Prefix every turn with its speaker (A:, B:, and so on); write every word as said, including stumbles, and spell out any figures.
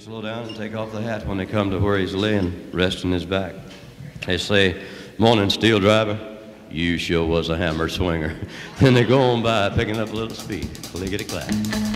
A: slow down and take off the hat when they come to where he's laying, resting his back. They say, "Morning, steel driver. You sure was a hammer swinger." Then they go on by, picking up a little speed. Clickety-clack.